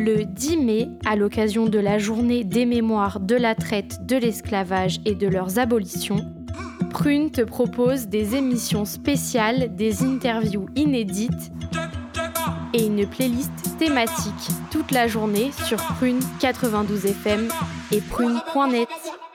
Le 10 mai, à l'occasion de la journée des mémoires de la traite, de l'esclavage et de leurs abolitions, Prune te propose des émissions spéciales, des interviews inédites et une playlist thématique toute la journée sur Prune 92 FM et prune.net.